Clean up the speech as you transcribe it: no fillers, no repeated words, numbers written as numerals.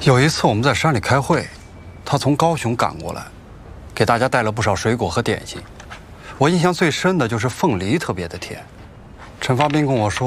有一次我们在山里开会，他从高雄赶过来，给大家带了不少水果和点心。我印象最深的就是凤梨特别的甜。陈发斌跟我说。